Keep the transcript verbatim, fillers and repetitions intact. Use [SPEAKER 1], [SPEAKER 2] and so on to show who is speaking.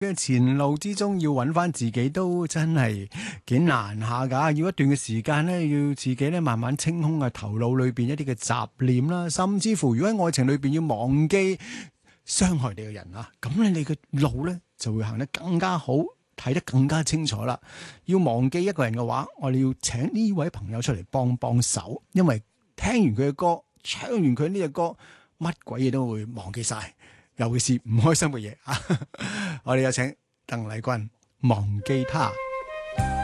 [SPEAKER 1] 嘅前路之中要揾翻自己都真係幾難下㗎，要一段嘅時間咧，要自己咧慢慢清空啊頭腦裏邊一啲嘅雜念啦，甚至乎如果喺愛情裏邊要忘記傷害你嘅人啊，咁咧你嘅路咧就會行得更加好，睇得更加清楚啦。要忘記一個人嘅話，我哋要請呢位朋友出嚟幫幫手，因為聽完佢嘅歌，唱完佢呢隻歌，乜鬼嘢都會忘記晒。尤其是唔開心嘅嘢啊！我哋有請鄧麗君忘記他。